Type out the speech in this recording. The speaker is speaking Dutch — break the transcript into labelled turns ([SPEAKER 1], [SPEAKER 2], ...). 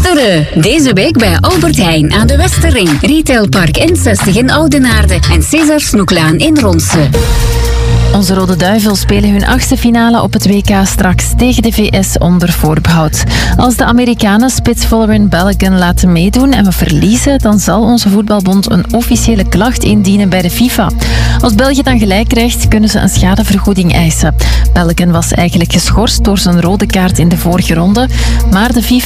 [SPEAKER 1] Pinksteren. Deze week bij Albert Heijn aan de Westerring. Retailpark N60 in Oudenaarde en César Snoeklaan in Ronse.
[SPEAKER 2] Onze Rode Duivels spelen hun 8e finale op het WK straks tegen de VS onder voorbehoud. Als de Amerikanen Spitfire en Balogun laten meedoen en we verliezen, dan zal onze voetbalbond een officiële klacht indienen bij de FIFA. Als België dan gelijk krijgt, kunnen ze een schadevergoeding eisen. Balogun was eigenlijk geschorst door zijn rode kaart in de vorige ronde, maar de FIFA